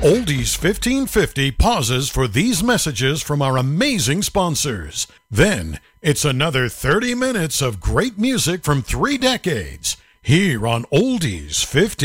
Oldies 1550 pauses for these messages from our amazing sponsors. Then, it's another 30 minutes of great music from 3 decades here on Oldies 1550.